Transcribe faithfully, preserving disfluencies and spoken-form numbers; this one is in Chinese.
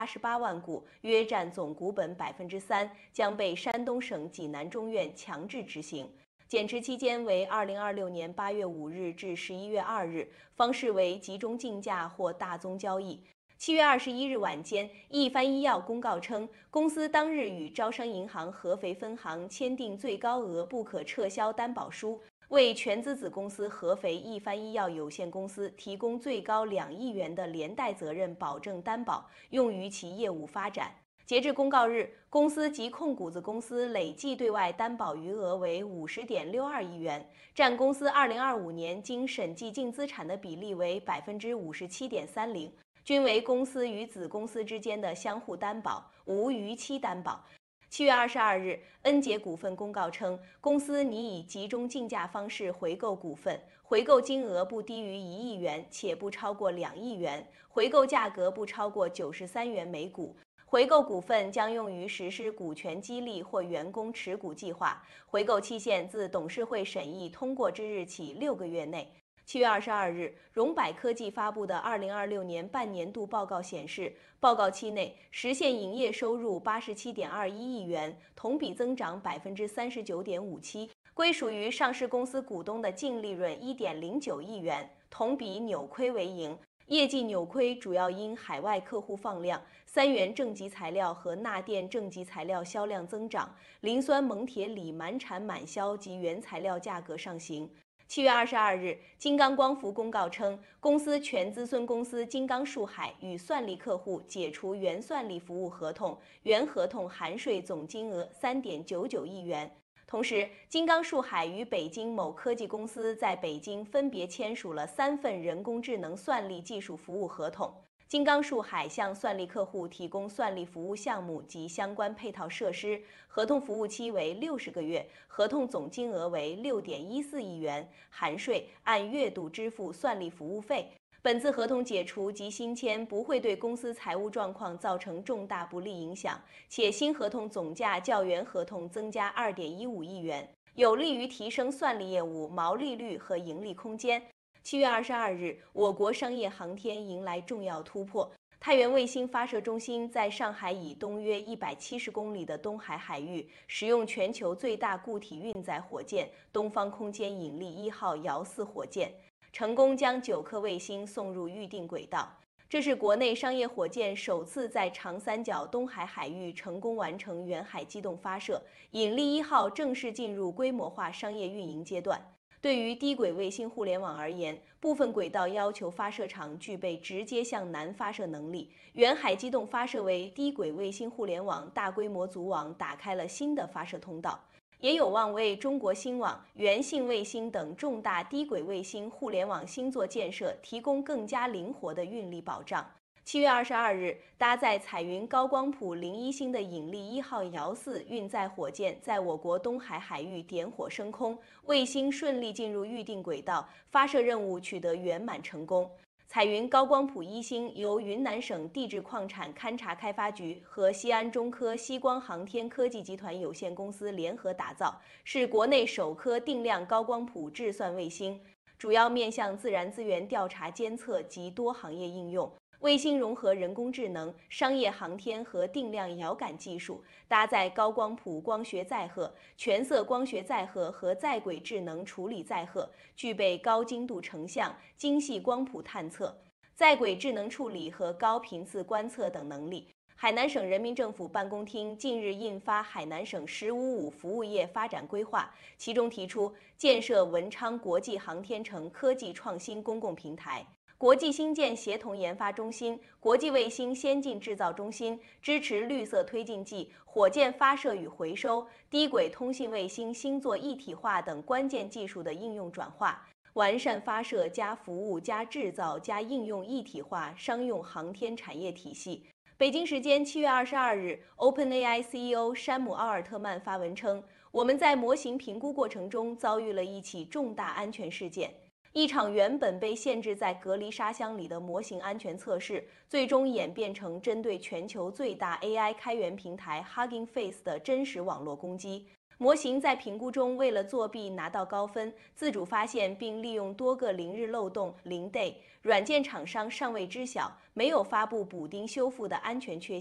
八十八万股，约占总股本百分之三，将被山东省济南中院强制执行。减持期间为二零二六年八月五日至十一月二日，方式为集中竞价或大宗交易。七月二十一日晚间，一帆医药公告称，公司当日与招商银行合肥分行签订最高额不可撤销担保书，为全资子公司合肥一帆医药有限公司提供最高两亿元的连带责任保证担保，用于其业务发展。截至公告日，公司及控股子公司累计对外担保余额为五十点六二亿元，占公司二零二五年经审计净资产的比例为百分之五十七点三零。均为公司与子公司之间的相互担保，无逾期担保。七月二十二日，恩捷股份公告称，公司拟以集中竞价方式回购股份，回购金额不低于一亿元，且不超过两亿元，回购价格不超过九十三元每股。回购股份将用于实施股权激励或员工持股计划，回购期限自董事会审议通过之日起六个月内。七月二十二日，荣百科技发布的二零二六年半年度报告显示，报告期内实现营业收入八十七点二一亿元，同比增长百分之三十九点五七，归属于上市公司股东的净利润一点零九亿元，同比扭亏为盈。业绩扭亏主要因海外客户放量、三元正极材料和钠电正极材料销量增长、磷酸锰铁锂满产满销及原材料价格上行。七月二十二日，金刚光伏公告称，公司全资孙公司金刚树海与算力客户解除原算力服务合同，原合同含税总金额三点九九亿元。同时，金刚树海与北京某科技公司在北京分别签署了三份人工智能算力技术服务合同。金刚树海向算力客户提供算力服务项目及相关配套设施，合同服务期为六十个月，合同总金额为六点一四亿元，含税，按月度支付算力服务费。本次合同解除及新签不会对公司财务状况造成重大不利影响，且新合同总价较原合同增加二点一五亿元，有利于提升算力业务毛利率和盈利空间。七月二十二日，我国商业航天迎来重要突破。太原卫星发射中心在上海以东约一百七十公里的东海海域，使用全球最大固体运载火箭东方空间引力一号遥四火箭，成功将九颗卫星送入预定轨道。这是国内商业火箭首次在长三角东海海域成功完成远海机动发射，引力一号正式进入规模化商业运营阶段。对于低轨卫星互联网而言，部分轨道要求发射场具备直接向南发射能力，远海机动发射为低轨卫星互联网大规模组网打开了新的发射通道，也有望为中国星网、原信卫星等重大低轨卫星互联网星座建设提供更加灵活的运力保障。七月二十二日，搭载彩云高光谱零一星的引力一号遥四运载火箭在我国东海海域点火升空，卫星顺利进入预定轨道，发射任务取得圆满成功。彩云高光谱一星由云南省地质矿产勘察开发局和西安中科西光航天科技集团有限公司联合打造，是国内首颗定量高光谱质算卫星，主要面向自然资源调查监测及多行业应用。卫星融合人工智能、商业航天和定量遥感技术，搭载高光谱光学载荷、全色光学载荷和在轨智能处理载荷，具备高精度成像、精细光谱探测、在轨智能处理和高频次观测等能力。海南省人民政府办公厅近日印发《海南省“十五五”服务业发展规划》，其中提出建设文昌国际航天城科技创新公共平台。国际星舰协同研发中心、国际卫星先进制造中心支持绿色推进剂、火箭发射与回收、低轨通信卫星星座一体化等关键技术的应用转化，完善发射加服务加制造加应用一体化商用航天产业体系。北京时间七月二十二日 ，OpenAI C E O 山姆·奥尔特曼发文称：“我们在模型评估过程中遭遇了一起重大安全事件。”一场原本被限制在隔离沙箱里的模型安全测试，最终演变成针对全球最大 A I 开源平台 Hugging Face 的真实网络攻击。 模型在评估中为了作弊拿到高分，自主发现并利用多个零日漏洞零 day，软件厂商尚未知晓，没有发布补丁修复的安全缺陷。